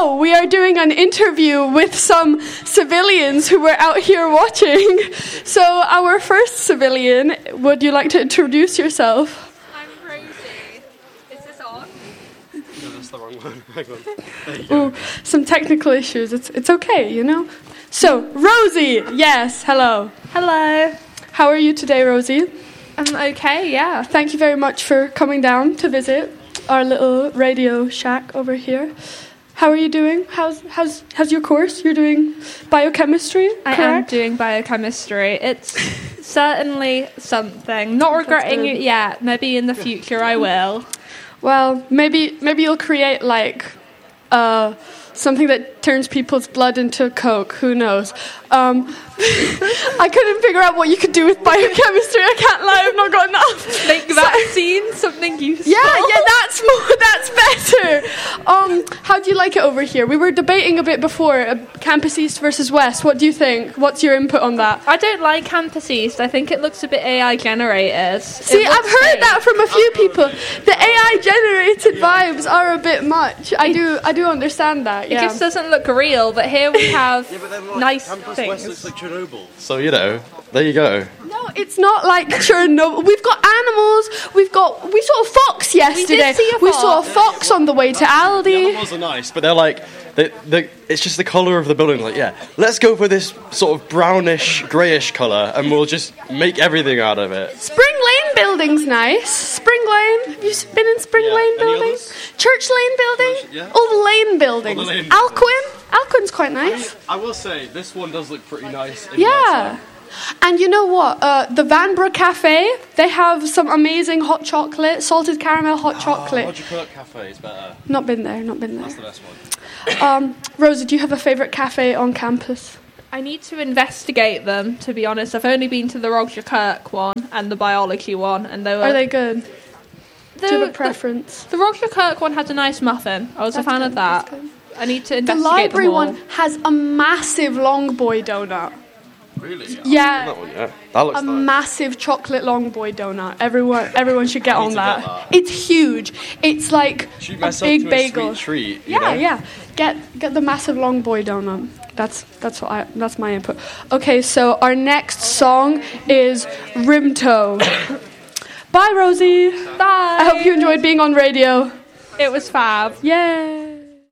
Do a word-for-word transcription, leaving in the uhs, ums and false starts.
no, we are doing an interview with some civilians who were out here watching. So our first civilian, would you like to introduce yourself? I'm Rosie. Is this on? No, that's the wrong one. Hang on. There you go. Ooh, some technical issues. It's it's okay, you know. So Rosie, yes, hello. Hello. How are you today, Rosie? I'm okay, yeah. Thank you very much for coming down to visit our little radio shack over here. How are you doing? How's how's how's your course? You're doing biochemistry, I correct? am doing biochemistry. It's certainly something. Not regretting good. it yet. Maybe in the future I will. Well, maybe maybe you'll create like uh, something that turns people's blood into Coke. Who knows? Um, I couldn't figure out what you could do with biochemistry. I can't lie, I've not got enough. Make vaccines something useful. Yeah, yeah, that's more, that's better. Um, how do you like it over here? We were debating a bit before, uh, Campus East versus West. What do you think? What's your input on that? I don't like Campus East. I think it looks a bit A I generated. See, I've heard that from a few people. The A I generated vibes are a bit much. I do, I do understand that. It Yeah. just doesn't look real, but here we have Yeah, but then, like, nice Campus things. West looks like Chernobyl. So, you know, there you go. No, it's not like Chernobyl. We've got animals. We've got. We saw a fox yesterday. see a We saw a fox. fox on the way to The Aldi. animals are nice, but they're like, they, they, it's just the colour of the building. Like, yeah, let's go for this sort of brownish, greyish colour, and we'll just make everything out of it. Spring Lane building's nice. Spring Lane. Have you s- been in Spring Yeah. Lane Any building? others? Church Lane building? Church- yeah. All the Lane buildings. All the Lane Alcuin? Alcuin's quite I, mean, nice. I will say, this one does look pretty nice. In Yeah. nighttime. And you know what? Uh, the Vanbrugh Cafe, they have some amazing hot chocolate, salted caramel hot chocolate. Oh, Roger Kirk Cafe is better. Not been there, not been That's there. the best one. Um, Rosie, do you have a favourite cafe on campus? I need to investigate them, to be honest. I've only been to the Roger Kirk one and the biology one, and they were... Are they good? the, Do you have a the- preference? The, Roger Kirk one had a nice muffin. I was That's a fan good, of that. that's good. I need to The investigate library them all. one has a massive long boy donut. Really? Yeah. That one, yeah. That looks A nice. massive chocolate long boy donut. Everyone, everyone should get I need on to that. get that. It's huge. It's like Treat a myself big to a bagel. sweet treat, you Yeah, know? yeah. Get get the massive long boy donut. That's that's what I that's my input. Okay, so our next song is Rimto. Bye, Rosie. Bye. I hope you enjoyed being on radio. It was fab. Yay.